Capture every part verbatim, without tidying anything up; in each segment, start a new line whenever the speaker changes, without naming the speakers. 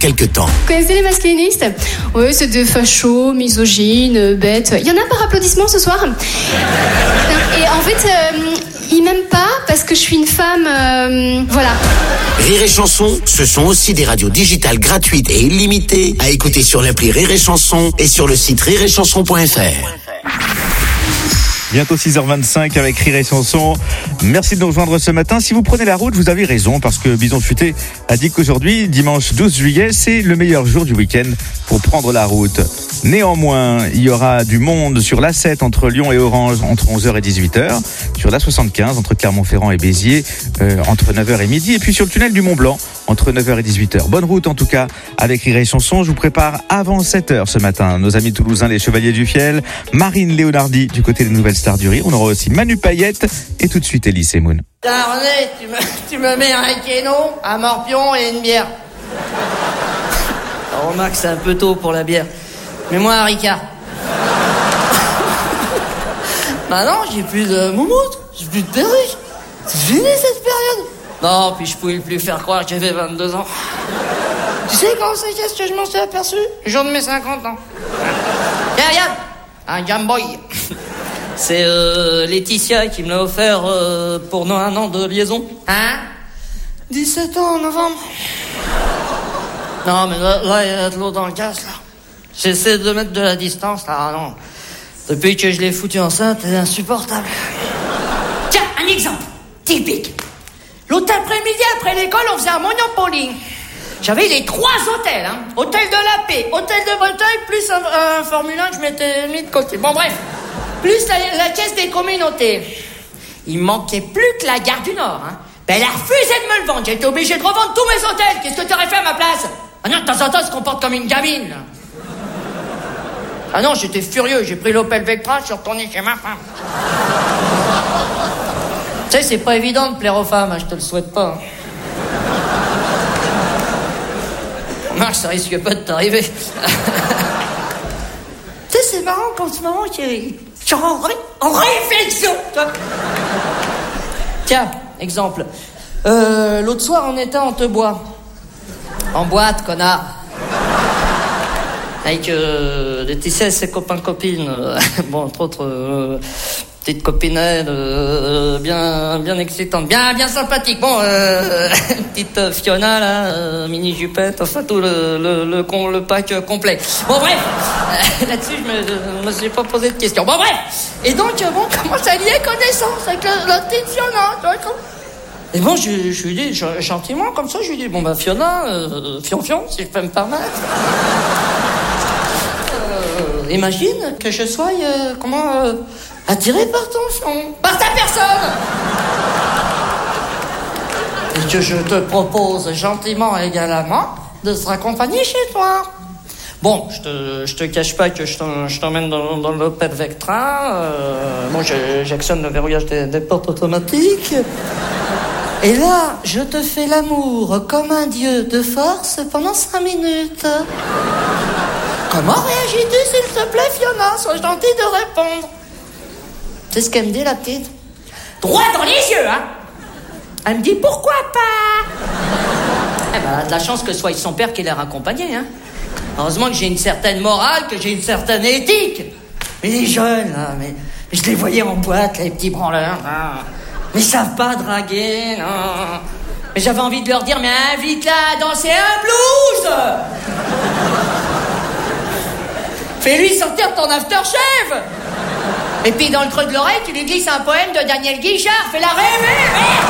quelque temps.
Vous connaissez les masculinistes ? Oui, c'est des fachos, misogynes, bêtes. Il y en a par applaudissement ce soir ? Et en fait, euh, ils m'aiment pas parce que je suis une femme... Euh, voilà.
Rire et Chanson, ce sont aussi des radios digitales gratuites et illimitées à écouter sur l'appli Rire et Chanson et sur le site rire et chanson point f r.
Bientôt six heures vingt-cinq avec Rire et Chanson. Merci de nous rejoindre ce matin. Si vous prenez la route, vous avez raison, parce que Bison Futé a dit qu'aujourd'hui, dimanche douze juillet, c'est le meilleur jour du week-end pour prendre la route. Néanmoins, il y aura du monde sur l'A sept entre Lyon et Orange entre onze heures et dix-huit heures, sur l'A soixante-quinze entre Clermont-Ferrand et Béziers euh, entre neuf heures et midi, et puis sur le tunnel du Mont-Blanc entre neuf heures et dix-huit heures. Bonne route en tout cas avec Rire et Chanson. Je vous prépare avant sept heures ce matin nos amis toulousains, les Chevaliers du Fiel, Marine Léonardi du côté des Nouvelles Stars du Rire. On aura aussi Manu Payette et tout de suite Elise et Moon.
Tiens René, tu me, tu me mets un kénon, un morpion et une bière. Alors, remarque, c'est un peu tôt pour la bière. Mets-moi un Ricard. Bah non, j'ai plus de moumoute, j'ai plus de perruque. C'est fini cette période. Non, puis je pouvais plus faire croire que j'avais vingt-deux ans. Tu sais quand c'est qu'est-ce que je m'en suis aperçu ? Le jour de mes cinquante ans. Tiens, regarde, un Game Boy. C'est euh, Laetitia qui me l'a offert euh, pour nos un an de liaison. Hein ? dix-sept ans en novembre. Non, mais là, là, il y a de l'eau dans le gaz, là. J'essaie de mettre de la distance, là. Non. Depuis que je l'ai foutu enceinte, c'est insupportable.
Tiens, un exemple typique. L'autre après-midi, après l'école, on faisait un Monopoly. J'avais les trois hôtels, hein. Hôtel de la Paix, Hôtel de Breteuil, plus un, un Formule un que je m'étais mis de côté. Bon, bref. Plus la, la caisse des communautés. Il manquait plus que la gare du Nord, hein. Ben, elle a refusé de me le vendre. J'ai été obligé de revendre tous mes hôtels. Qu'est-ce que t'aurais fait à ma place ? Ah non, de temps en temps, elle se comporte comme une gamine, là. Ah non, j'étais furieux. J'ai pris l'Opel Vectra, je suis retourné chez ma femme. Tu sais, c'est pas évident de plaire aux femmes, hein, je te le souhaite pas. Remarque, ça risque pas de t'arriver. Tu sais, c'est marrant qu'en ce moment, j'ai... Je suis en, ré... en réflexion. Tiens, exemple. Euh, l'autre soir, on était en Tebois. En boîte, connard. Avec euh, Laetitia et ses copains-copines. Euh, bon, entre autres, euh, petite copinette, euh, bien, bien excitante, bien, bien sympathique. Bon, euh, petite euh, Fiona, là, euh, mini-jupette, enfin, tout le, le, le, con, le pack euh, complet. Bon, bref. Euh, là-dessus, je me, je me suis pas posé de questions. Bon, bref. Et donc, euh, bon, comment ça liait connaissance avec la, la petite Fiona, tu vois, comme... Et bon, je, je lui dis, je, gentiment, comme ça, je lui dis, bon, bah, Fiona, euh, fion-fion, si je peux me permettre. Euh, imagine que je sois, euh, comment, euh, attiré par ton fion, par ta personne. Et que je te propose gentiment, également, de se raccompagner chez toi. Bon, je te, je te cache pas que je, t'en, je t'emmène dans, dans l'Opel Vectra. Euh, moi, je, j'actionne le verrouillage des, des portes automatiques. Et là, je te fais l'amour comme un dieu de force pendant cinq minutes. Comment réagis-tu, s'il te plaît, Fiona ? Sois gentille de répondre. C'est ce qu'elle me dit, la petite. Droit dans les yeux, hein. Elle me dit, pourquoi pas ? Eh ben, elle a de la chance que ce soit son père qui l'a raccompagné, hein. Heureusement que j'ai une certaine morale, que j'ai une certaine éthique. Mais les jeunes, là, mais, mais je les voyais en boîte, les petits branleurs, là. Mais ils savent pas draguer, non. Mais j'avais envie de leur dire, mais invite-la à danser un blues. Fais-lui sortir ton aftershave. Et puis dans le creux de l'oreille, tu lui glisses un poème de Daniel Guichard. Fais-la rêver, merde.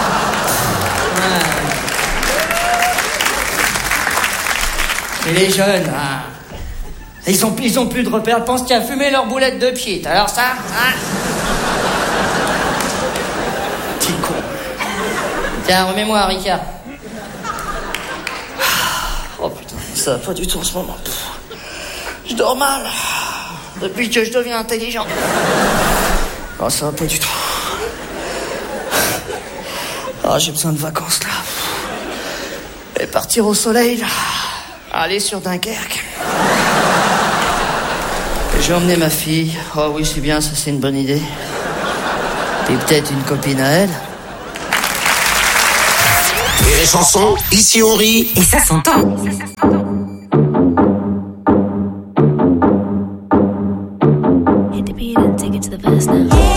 Et les jeunes, hein, ils ont, ils ont plus de repères. Ils pensent qu'il y a fumé leur boulette de pied. Alors ça, hein. Petit con. Tiens, remets-moi un Ricard. Oh putain, ça va pas du tout en ce moment. Je dors mal. Depuis que je deviens intelligent. Oh, ça va pas du tout. Ah, j'ai besoin de vacances, là. Et partir au soleil, là. Aller sur Dunkerque. Et je vais emmener ma fille. Oh oui, c'est bien, ça c'est une bonne idée. Et peut-être une copine à elle.
Rire et Chanson, ici on rit.
Et ça s'entend.
Hit the beat and take it to the verse now.